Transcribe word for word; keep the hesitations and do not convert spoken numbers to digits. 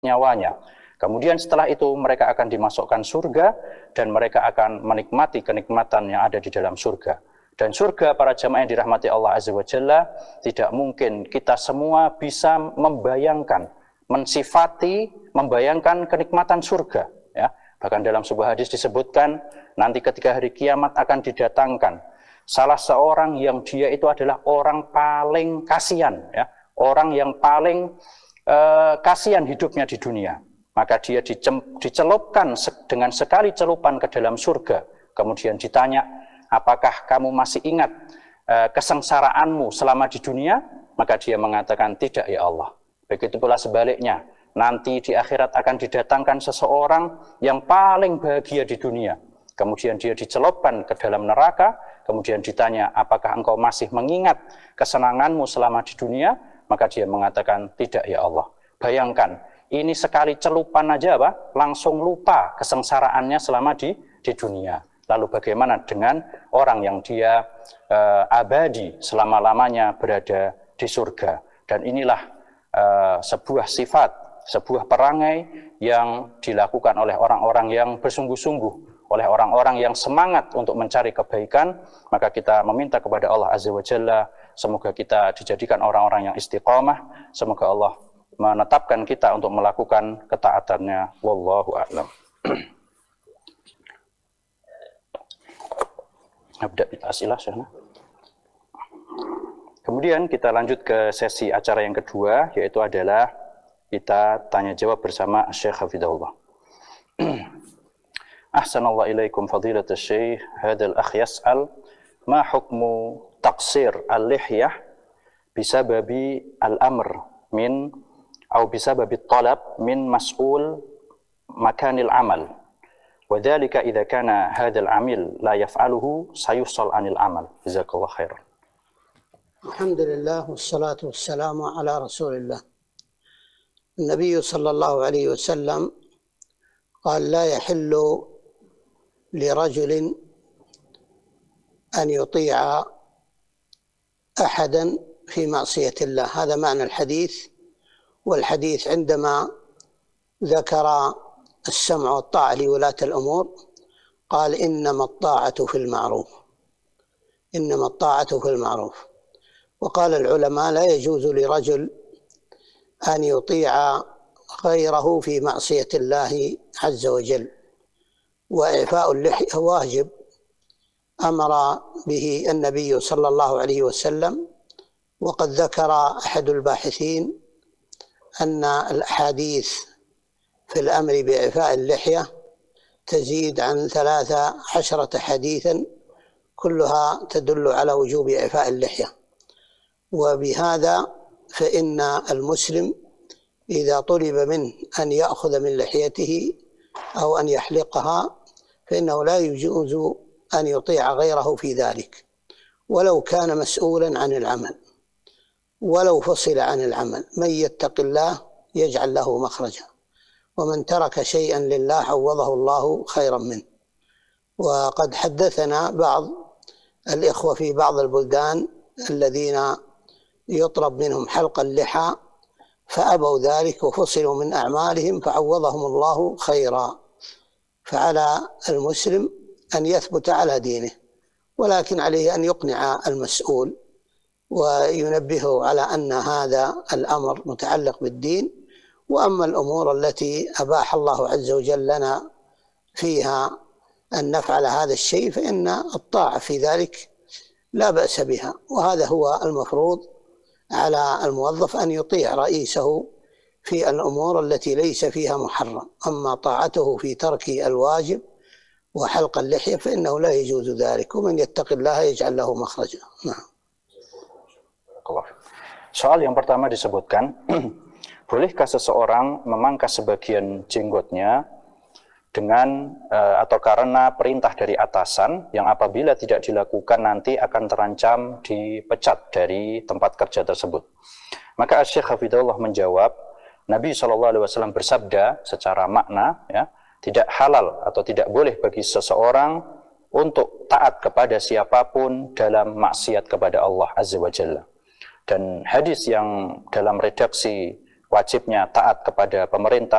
nyawanya. Kemudian setelah itu mereka akan dimasukkan surga dan mereka akan menikmati kenikmatan yang ada di dalam surga. Dan surga, para jamaah yang dirahmati Allah Azza wa Jalla, tidak mungkin kita semua bisa membayangkan, mensifati, membayangkan kenikmatan surga. Ya. Bahkan dalam sebuah hadis disebutkan, nanti ketika hari kiamat akan didatangkan salah seorang yang dia itu adalah orang paling kasihan, ya. Orang yang paling uh, kasihan hidupnya di dunia. Maka dia dicelupkan dengan sekali celupan ke dalam surga. Kemudian ditanya, apakah kamu masih ingat uh, kesengsaraanmu selama di dunia? Maka dia mengatakan, tidak ya Allah. Begitu pula sebaliknya, nanti di akhirat akan didatangkan seseorang yang paling bahagia di dunia. Kemudian dia dicelupkan ke dalam neraka. Kemudian ditanya, apakah engkau masih mengingat kesenanganmu selama di dunia? Maka dia mengatakan, tidak ya Allah. Bayangkan, ini sekali celupan aja apa? Langsung lupa kesengsaraannya selama di, di dunia. Lalu bagaimana dengan orang yang dia uh, abadi selama-lamanya berada di surga? Dan inilah uh, sebuah sifat, sebuah perangai yang dilakukan oleh orang-orang yang bersungguh-sungguh, oleh orang-orang yang semangat untuk mencari kebaikan. Maka kita meminta kepada Allah Azza wa Jalla, semoga kita dijadikan orang-orang yang istiqamah. Semoga Allah menetapkan kita untuk melakukan ketaatannya. Wallahu a'lam. Abda as'ilah syahna. Kemudian kita lanjut ke sesi acara yang kedua, yaitu adalah kita tanya jawab bersama Syekh Hafidhahullah. Ahsanallahu ilaikum fadilatul syekh, hadal akh yas'al ma hukmu taqsir al-lihyah bisababi al-amr min أو بسبب الطلب من مسؤول مكان العمل وذلك إذا كان هذا العمل لا يفعله سيفصل عن العمل. جزاك الله خيرا. الحمد لله والصلاة والسلام على رسول الله. النبي صلى الله عليه وسلم قال لا يحل لرجل أن يطيع أحدا في معصية الله. هذا معنى الحديث. والحديث عندما ذكر السمع والطاعة لولاة الأمور قال إنما الطاعة في المعروف إنما الطاعة في المعروف وقال العلماء لا يجوز لرجل أن يطيع غيره في معصية الله عز وجل. وإعفاء اللحية واجب أمر به النبي صلى الله عليه وسلم. وقد ذكر أحد الباحثين أن الأحاديث في الأمر بإعفاء اللحية تزيد عن ثلاث عشرة حديثا كلها تدل على وجوب إعفاء اللحية. وبهذا فإن المسلم إذا طلب منه أن يأخذ من لحيته أو أن يحلقها فإنه لا يجوز أن يطيع غيره في ذلك ولو كان مسؤولا عن العمل ولو فصل عن العمل. من يتق الله يجعل له مخرجا ومن ترك شيئا لله عوضه الله خيرا منه. وقد حدثنا بعض الإخوة في بعض البلدان الذين يطلب منهم حلق اللحى فأبوا ذلك وفصلوا من أعمالهم فعوضهم الله خيرا. فعلى المسلم أن يثبت على دينه ولكن عليه أن يقنع المسؤول وينبهه على أن هذا الأمر متعلق بالدين. وأما الأمور التي أباح الله عز وجل لنا فيها أن نفعل هذا الشيء فإن الطاعة في ذلك لا بأس بها. وهذا هو المفروض على الموظف أن يطيع رئيسه في الأمور التي ليس فيها محرم. أما طاعته في ترك الواجب وحلق اللحية فإنه لا يجوز ذلك. ومن يتق الله يجعل له مخرجا. نعم. Soal yang pertama disebutkan, bolehkah seseorang memangkas sebagian jenggotnya dengan uh, atau karena perintah dari atasan yang apabila tidak dilakukan nanti akan terancam dipecat dari tempat kerja tersebut? Maka Syekh Hafidhullah menjawab, Nabi shallallahu alaihi wasallam bersabda secara makna, ya, tidak halal atau tidak boleh bagi seseorang untuk taat kepada siapapun dalam maksiat kepada Allah Azza wa Jalla. Dan hadis yang dalam redaksi wajibnya taat kepada pemerintah,